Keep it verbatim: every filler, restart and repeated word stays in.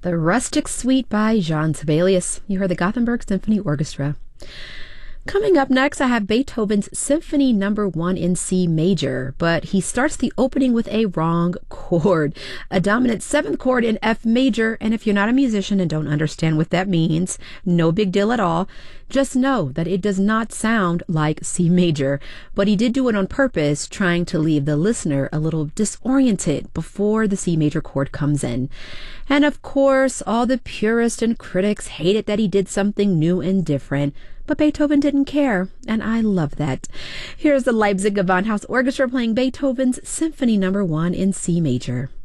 The Rustic Suite by Jean Sibelius. You heard the Gothenburg Symphony Orchestra. Coming up next, I have Beethoven's Symphony Number One in C major, but he starts the opening with a wrong chord, a dominant seventh chord in F major. And if you're not a musician and don't understand what that means, no big deal at all. Just know that it does not sound like C major, but he did do it on purpose, trying to leave the listener a little disoriented before the C major chord comes in. And of course, all the purists and critics hated that he did something new and different. But Beethoven didn't care, and I love that. Here's the Leipzig Gewandhaus Orchestra playing Beethoven's Symphony Number One in C major.